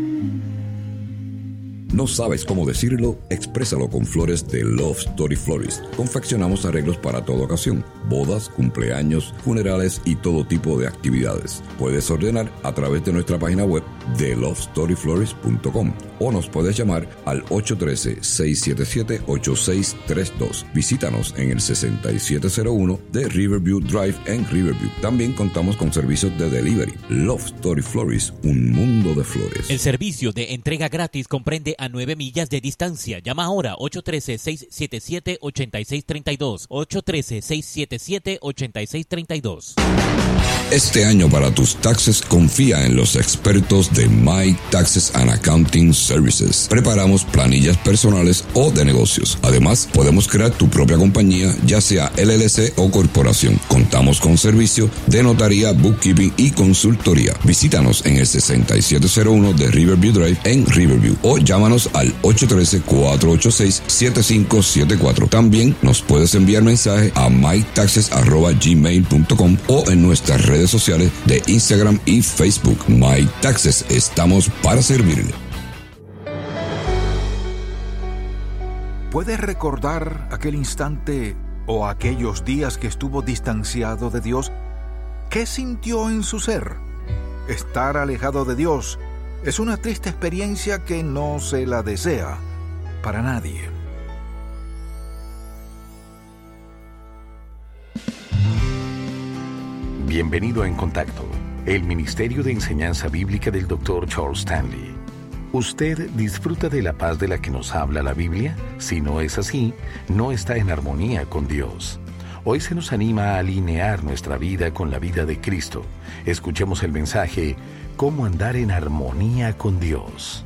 ¿No sabes cómo decirlo? Exprésalo con flores de Love Story Florist. Confeccionamos arreglos para toda ocasión, bodas, cumpleaños, funerales y todo tipo de actividades. Puedes ordenar a través de nuestra página web de lovestoryflorist.com o nos puedes llamar al 813-677-8632. Visítanos en el 6701 de Riverview Drive en Riverview. También contamos con servicios de delivery. Love Story Florist, un mundo de flores. El servicio de entrega gratis comprende a 9 millas de distancia. Llama ahora 813-677-8632. 813-677-8632. Este año para tus taxes confía en los expertos de My Taxes and Accounting Services. Preparamos planillas personales o de negocios. Además, podemos crear tu propia compañía, ya sea LLC o corporación. Contamos con servicio de notaría, bookkeeping y consultoría. Visítanos en el 6701 de Riverview Drive en Riverview o llámanos al 813-486-7574. También nos puedes enviar mensaje a mytaxes@gmail.com o en nuestras redes sociales de Instagram y Facebook. My Taxes, estamos para servirle. ¿Puedes recordar aquel instante o aquellos días que estuvo distanciado de Dios? ¿Qué sintió en su ser? Estar alejado de Dios es una triste experiencia que no se la desea para nadie. Bienvenido a En Contacto, el Ministerio de Enseñanza Bíblica del Dr. Charles Stanley. ¿Usted disfruta de la paz de la que nos habla la Biblia? Si no es así, no está en armonía con Dios. Hoy se nos anima a alinear nuestra vida con la vida de Cristo. Escuchemos el mensaje, ¿Cómo andar en armonía con Dios?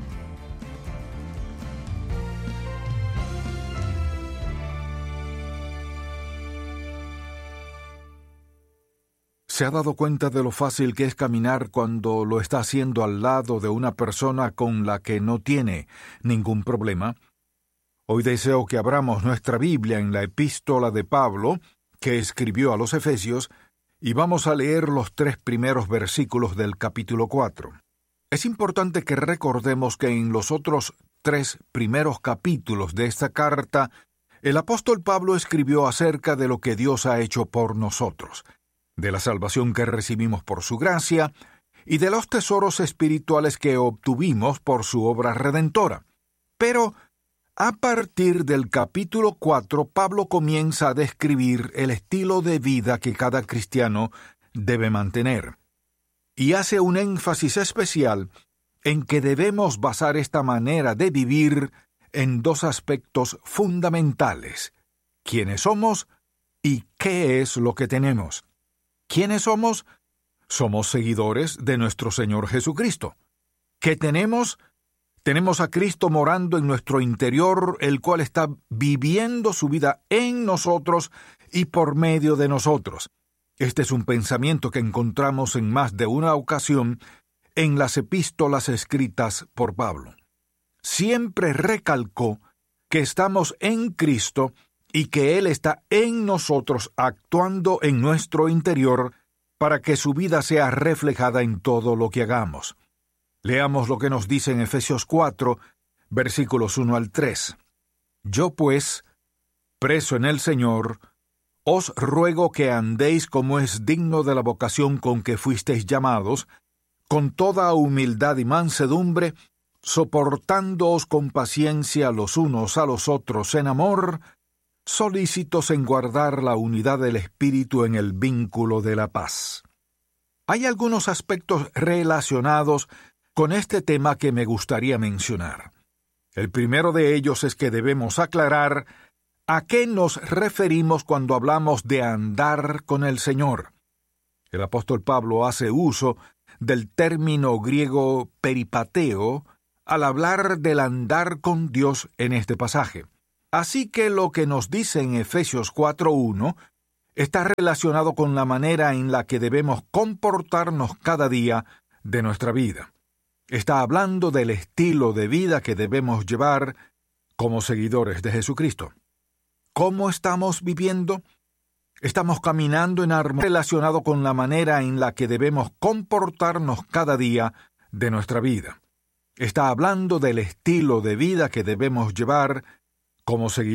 ¿Se ha dado cuenta de lo fácil que es caminar cuando lo está haciendo al lado de una persona con la que no tiene ningún problema? Hoy deseo que abramos nuestra Biblia en la epístola de Pablo, que escribió a los Efesios, y vamos a leer los 3 primeros versículos del capítulo 4. Es importante que recordemos que en los otros 3 primeros capítulos de esta carta, el apóstol Pablo escribió acerca de lo que Dios ha hecho por nosotros, de la salvación que recibimos por su gracia y de los tesoros espirituales que obtuvimos por su obra redentora. Pero, a partir del capítulo 4, Pablo comienza a describir el estilo de vida que cada cristiano debe mantener. Y hace un énfasis especial en que debemos basar esta manera de vivir en 2 aspectos fundamentales: quiénes somos y qué es lo que tenemos. ¿Quiénes somos? Somos seguidores de nuestro Señor Jesucristo. ¿Qué tenemos? Tenemos a Cristo morando en nuestro interior, el cual está viviendo su vida en nosotros y por medio de nosotros. Este es un pensamiento que encontramos en más de una ocasión en las epístolas escritas por Pablo. Siempre recalcó que estamos en Cristo y que Él está en nosotros actuando en nuestro interior para que su vida sea reflejada en todo lo que hagamos. Leamos lo que nos dice en Efesios 4, versículos 1 al 3. Yo pues, preso en el Señor, os ruego que andéis como es digno de la vocación con que fuisteis llamados, con toda humildad y mansedumbre, soportándoos con paciencia los unos a los otros en amor, solícitos en guardar la unidad del Espíritu en el vínculo de la paz. Hay algunos aspectos relacionados con este tema que me gustaría mencionar. El primero de ellos es que debemos aclarar a qué nos referimos cuando hablamos de andar con el Señor. El apóstol Pablo hace uso del término griego peripateo al hablar del andar con Dios en este pasaje. Así que lo que nos dice en Efesios 4:1 está relacionado con la manera en la que debemos comportarnos cada día de nuestra vida. Está hablando del estilo de vida que debemos llevar como seguidores de Jesucristo. ¿Cómo estamos viviendo? Estamos caminando en armonía relacionado con la manera en la que debemos comportarnos cada día de nuestra vida. Está hablando del estilo de vida que debemos llevar como seguidores